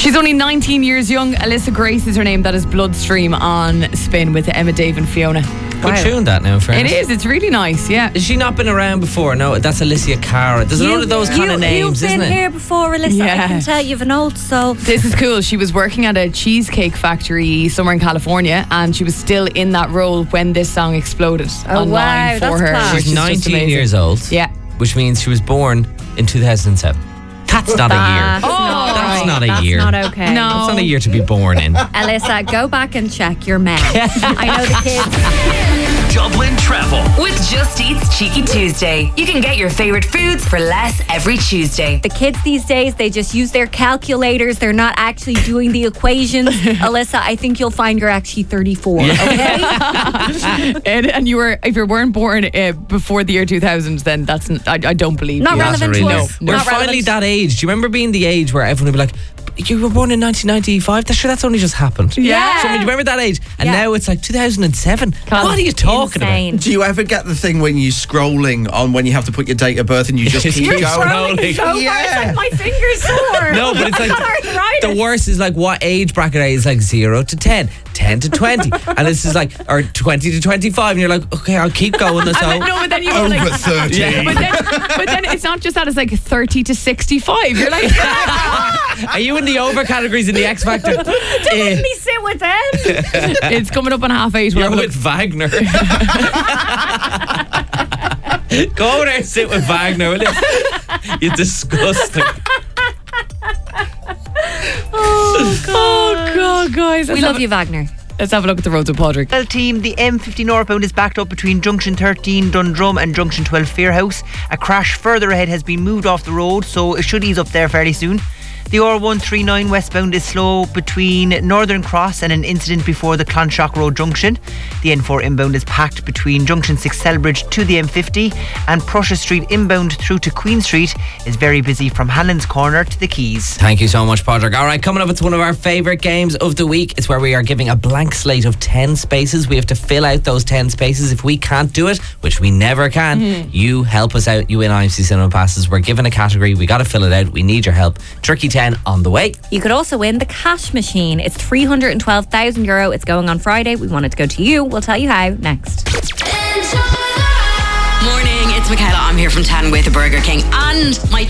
She's only 19 years young. Alyssa Grace is her name. That is Bloodstream on Spin with Emma, Dave and Fiona. Good tune that now, friends. It is. It's really nice, yeah. Has she not been around before? No, that's Alicia Cara. There's a lot of those kind of names, isn't it? You've been here before, Alyssa. Yeah. I can tell you've an old soul. This is cool. She was working at a cheesecake factory somewhere in California, and she was still in that role when this song exploded online wow, for that's her. class. Which She's is just 19 amazing. years old. Yeah. Which means she was born in 2007. That's not a year. That's not a year. That's not okay. No. That's not a year to be born in. Alyssa, go back and check your mail. I know the kids. Dublin Travel with Just Eat's Cheeky Tuesday. You can get your favourite foods for less every Tuesday. The kids these days, they just use their calculators. They're not actually doing the equations. Alyssa, I think you'll find you're actually 34, okay? And if you weren't born before the year 2000, then that's I don't believe Not you. relevant to us. We're Not finally relevant. that age. Do you remember being the age where everyone would be like, you were born in 1995? That's only just happened. Yeah. So, do you remember that age? And Yeah. now it's like 2007. What are you talking Insane. Do you ever get the thing when you're scrolling on when you have to put your date of birth and you just keep You're going? scrolling so Yeah. My fingers sore. about? No, but it's like the worst is like what age bracket are you? It's like 0 to 10, 10 to 20, and this is like or 20 to 25, and you're like, okay, I'll keep going. So No, but then you go Over like 30. Yeah. but then it's not just that, it's like 30 to 65. You're like, are you in the over categories in the X Factor? Don't make me sit with them. it's coming up on 8:30. We'll You're have a look. with Wagner. Go over there and sit with Wagner, will you? You're disgusting. Oh God, guys. We love you, Wagner. Let's have a look at the roads with Padraig. Well, team, the M50 northbound is backed up between Junction 13 Dundrum and Junction 12 Fairhouse. A crash further ahead has been moved off the road, so it should ease up there fairly soon. The R139 westbound is slow between Northern Cross and an incident before the Clonshock Road junction. The N4 inbound is packed between Junction 6 Selbridge to the M50, and Prussia Street inbound through to Queen Street is very busy from Hanlon's Corner to the Quays. Thank you so much, Padraig. All right, coming up, it's one of our favourite games of the week. It's where we are giving a blank slate of 10 spaces. We have to fill out those 10 spaces. If we can't do it, which we never can, you help us out. You win IMC Cinema Passes. We're given a category. We got to fill it out. We need your help. Tricky 10 on the way. You could also win the cash machine. It's €312,000. It's going on Friday. We want it to go to you. We'll tell you how next. Morning, it's Michaela. I'm here from 10 with Burger King. And my